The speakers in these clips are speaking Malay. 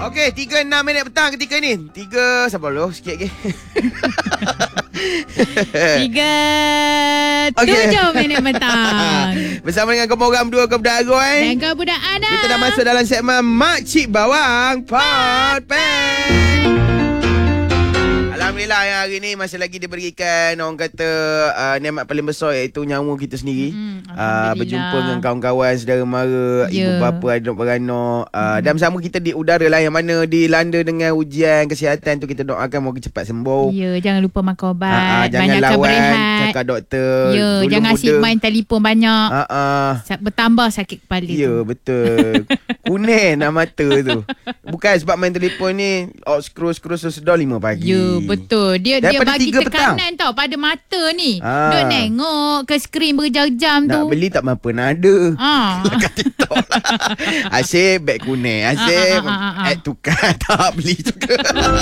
Okey, 3:06 petang ketika ni. 3 sabar dulu sikit lagi. 3:07 petang. Bersama dengan korang berdua, kau budak Agoy Dan kau budak Ana. Kita dah masuk dalam segmen Makcik Bawang Podpen. Alhamdulillah yang hari ni masih lagi diberikan orang kata nikmat paling besar iaitu nyawa kita sendiri. Berjumpa dengan kawan-kawan, saudara mara, ibu bapa, adik beranak. Dan bersama kita di udara lah yang mana dilanda dengan ujian kesihatan tu, kita doakan moga cepat sembuh. Ya, jangan lupa makan ubat. Jangan banyakkan lawan berehat. cakap doktor. Ya, jangan asyik main telefon banyak. Bertambah sakit kepala tu. Ya, betul. Kuning nak mata tu. Bukan sebab main telefon ni scroll sedar 5 pagi. Ya, betul. Dia bagi 3 petang tekanan tau pada mata ni. Duk tengok ke skrin berjam-jam tu. Nak beli tak mampu nak ada. Kat TikTok lah. Asyik beg kuning. Asyik add tukar. Tak beli juga.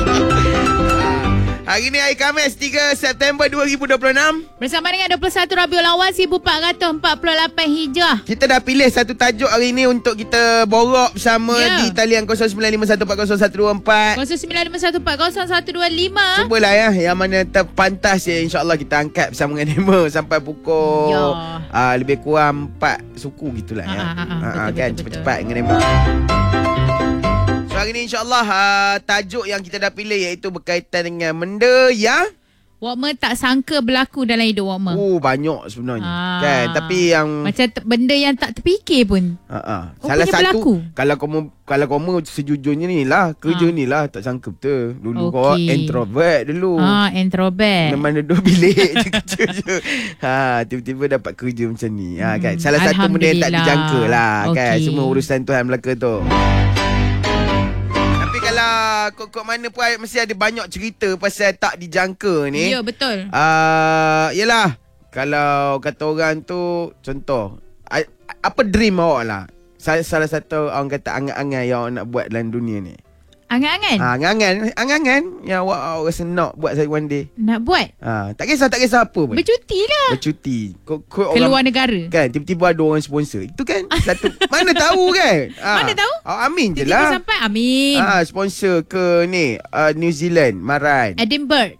Hari ni hari Khamis 3 September 2026. Bersama dengan 21 Rabiul Awal 1448 Hijrah. Kita dah pilih satu tajuk hari ni untuk kita borok bersama di talian 0951401024. 0951401025. Cubalah yang mana terpantas insya-Allah kita angkat bersama dengan Nema sampai pukul lebih kurang 4 suku gitulah kan cepat-cepat dengan Nema. So hari ni insyaAllah tajuk yang kita dah pilih iaitu berkaitan dengan benda yang Wakma tak sangka berlaku dalam hidup Wakma. Banyak sebenarnya kan. Tapi yang macam benda yang tak terfikir pun. Salah satu berlaku. Kalau kamu sejujurnya ni lah, kerja ni lah tak sangka betul. Dulu kau introvert dulu. Introvert. Memang duduk bilik je kerja je. Tiba-tiba dapat kerja macam ni. Kan. Salah satu benda yang tak dijangka lah kan. Semua urusan Tuhan belaka tu. Kok mana pun mesti ada banyak cerita pasal tak dijangka ni. Ya, betul. Yelah, kalau kata orang tu, contoh, apa dream awak lah? Salah satu orang kata angan-angan yang awak nak buat dalam dunia ni. Angan-angan? Angan-angan yang awak rasa nak buat one day. Nak buat? Tak kisah apa pun. Bercuti lah. Bercuti. Keluar negara. Kan, tiba-tiba ada orang sponsor. Itu kan satu. Mana tahu kan? Mana tahu? Amin je lah. Sampai amin. Sponsor ke ni New Zealand, Maran. Edinburgh.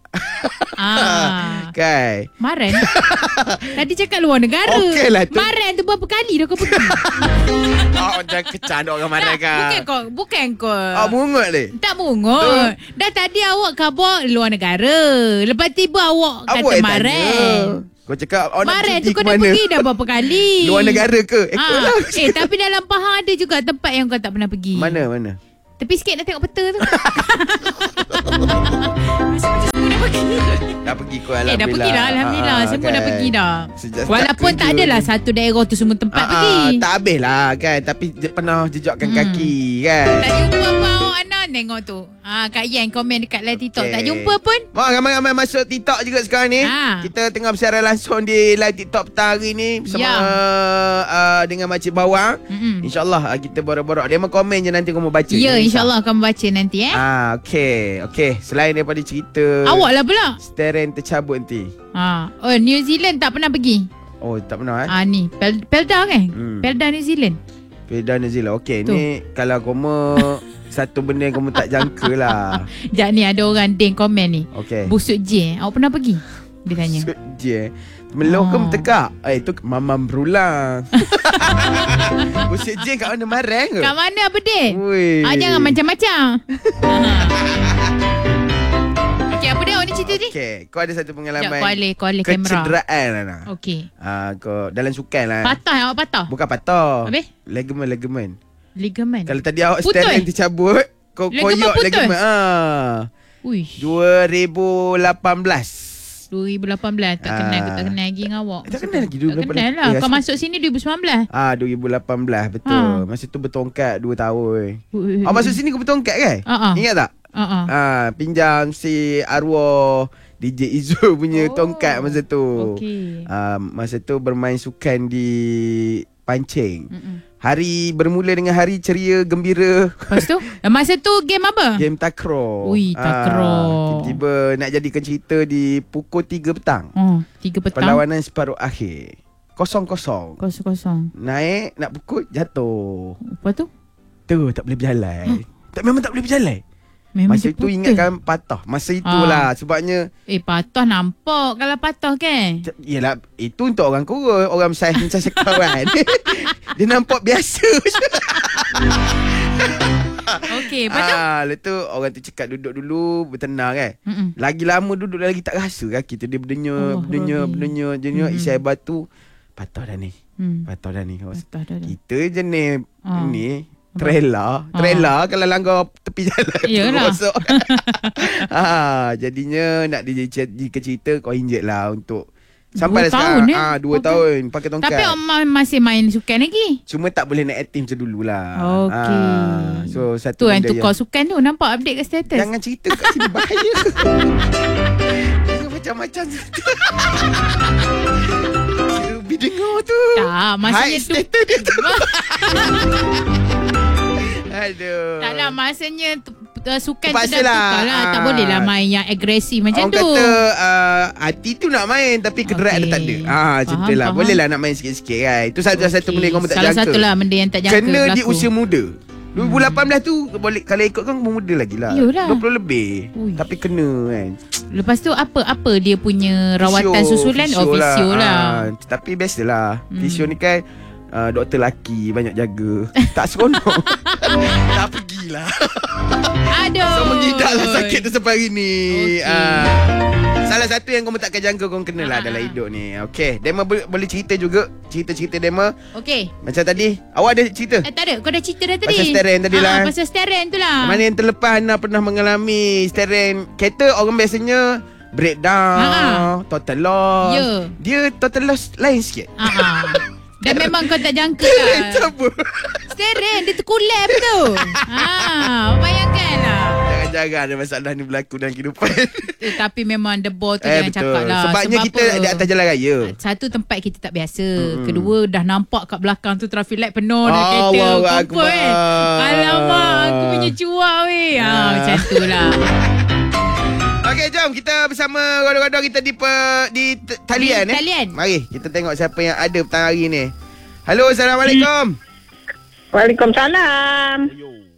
Kan. Maran? Tadi cakap luar negara. Okey lah tu. Maran tu berapa kali dah kau pergi? Dah kecan orang Maran kan. Bukan kau. Mungut ni. Tak mungut. Dah tadi awak khabar luar negara. Lepas tiba awak kata Maran. Kau cakap Maran tu kau dah pergi dah berapa kali? Luar negara ke? Tapi dalam Pahang ada juga tempat yang kau tak pernah pergi. Mana? Tepi sikit nak tengok peta tu. Dah pergi kau alhamdulillah. Dah pergi dah alhamdulillah. Semua dah pergi dah. Walaupun tak kerja, adalah satu daerah tu semua tempat pergi. Tak habis lah kan. Tapi pernah jejakkan kaki kan. Tak jumpa apa awak Ana tengok tu. Kak Yan komen dekat live TikTok. Tak jumpa pun. Ramai-ramai masuk TikTok juga sekarang ni. Kita tengah bersiaran langsung di live TikTok petang hari ni bersama dengan Makcik Bawang. InsyaAllah kita borak-borak. Dia mau komen je nanti kau mau baca. Ya, insyaAllah akan baca nanti Okey. Selain daripada cerita awak lah pula Steren tercabut nanti. New Zealand tak pernah pergi. Tak pernah ni Pelda kan? Pelda New Zealand. Pelda New Zealand. Okey, ni kalau kamu satu benda yang kamu tak jangka lah. Sekejap ni ada orang ding komen ni. Okey. Busuk J, awak pernah pergi? Dia tanya. Busuk J. Meloh ke mentekak? Itu mamam berulang. Busuk J kat mana Marang ke? Kat mana apa ding? Jangan macam-macam. Okey, apa dia awak ni cerita ni? Okey, kau ada satu pengalaman kau alih kamera. Kecederaan lah. Okey. Kau dalam sukan lah. Patah awak patah? Bukan patah. Habis? Ligamen. Ligamen. Kalau tadi awak Steren tercabut, kau koyok ligamen. 2018 tak kenal lagi dengan awak. Tak kenal lagi 2018. Tak kenal lah. Kau masuk sini 2019. 2018 betul. Masa tu bertongkat 2 tahun. Masuk sini kau bertongkat kan? Ingat tak? Pinjam si arwah DJ Izul punya tongkat masa tu. Masa tu bermain sukan di Pancing. Hari bermula dengan hari ceria gembira. Lepas tu masa tu game apa? Game takraw. Takraw. Tiba-tiba nak jadikan cerita di pukul 3 petang. 3 petang. Perlawanan separuh akhir. 0-0. Naik nak pukul jatuh. Lepas tu? Tu tak boleh berjalan. Memang tak boleh berjalan. Memang Masa itu ingatkan patah. Masa itulah sebabnya patah nampak kalau patah kan. yelah, itu untuk orang kurus. Orang saiz macam sekawan dia nampak biasa je. Okey, betul. Lepas tu orang tu cakap duduk dulu, bertenang kan. Lagi lama duduk lagi tak rasa kaki tu. Dia berdenyut isi air batu. Patah dah ni. Patah dah ni. Kita jenis ni trailer kalau langgar tepi jalan tu masuk. Jadinya nak cerita kau injet lah untuk sampai 2 tahun sekarang 2 tahun pakai tongkat. Tapi masih main sukan lagi. Cuma tak boleh nak aktif macam dululah. Okey. So satu tu yang tukar sukan tu nampak update kat status. Jangan cerita kat sini bahaya. Macam-macam cerita. Ruby dengar tu. Tak, maksudnya tu status dia tu. Aduh. Taklah, maksudnya sukan terpaksa tu dah tukar lah. Tak boleh lah main yang agresif macam orang tu. Orang kata hati tu nak main tapi kedrat dia tak ada. Macam tu lah. Boleh lah nak main sikit-sikit kan. Itu satu benda yang kau tak jangka. Salah satu lah benda yang tak jangka kena berlaku. di usia muda. 2018 tu boleh, kalau ikut kan muda lagi lah. 20 lebih. Tapi kena kan. Lepas tu apa dia punya rawatan susulan? Fisio lah. Tapi biasalah. Fisio ni kan doktor lelaki banyak jaga. Tak seronok. Tak pergilah. Aduh. So mengidap lah sakit tu sampai hari ni. Salah satu yang kau takkan jangka kau kena lah dalam hidup ni. Okay, Dema boleh cerita juga. Cerita Dema. Okay. Macam tadi, awak ada cerita? Tak ada, kau dah cerita dah tadi. Pasal steering tadi lah. Pasal steering tu lah. Mana yang terlepas Hana pernah mengalami steering kereta orang biasanya breakdown, total loss. Dia total loss lain sikit. Dan memang kau tak jangka lah. Steering dia terkulap tu. Bayangkan lah. Jangan ada masalah ni berlaku dalam kehidupan. Tapi memang the ball tu jangan cakap lah. Sebabnya kita di atas jalan raya. Satu, tempat kita tak biasa. Kedua, dah nampak kat belakang tu traffic light penuh dah kereta. Confirm alamak, aku punya cuak weh. Macam tu lah. Okey, jom kita bersama rodor-rodor kita di talian. Mari kita tengok siapa yang ada petang hari ni. Halo, Assalamualaikum. Waalaikumsalam.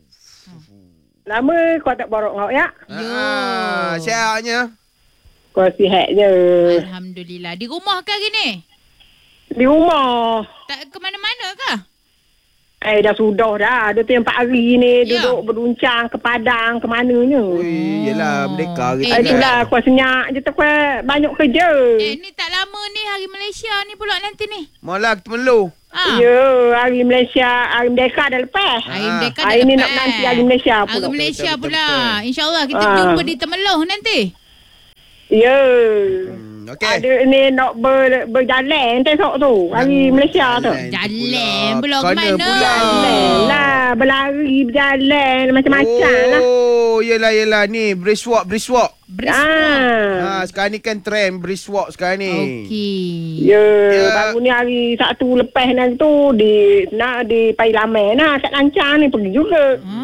Lama kau tak borok ngau ya? Sihatnya? Kau sihat je. Alhamdulillah. Di rumah ke hari ni? Di rumah. Tak ke mana-mana ke? Dah sudah dah. Dia tu yang 4 hari ni duduk beruncang ke Padang, ke mananya. Yelah, merdeka. Itulah, kau senyap je tu kau banyak kerja. Ni tak lama ni hari Malaysia ni pula nanti ni. Malah kita melu. Ya, hari Malaysia, hari Merdeka dah lepas. Hari ni nak nanti hari Malaysia pula. Hari Malaysia pula. InsyaAllah kita berjumpa di Temeloh nanti. Ya. Okay. Ada ni nak berjalan esok tu. Hari Malaysia tu. Jalan pula ke mana? Jalan lah. Berlari, berjalan, macam-macam lah. Oh, yelah. Ni, brisk walk. Sekarang ni kan trend brisk walk sekarang ni. Okey. Baru ni hari Sabtu lepas nanti tu di Pailaman lah. Kat Lancang ni pergi juga.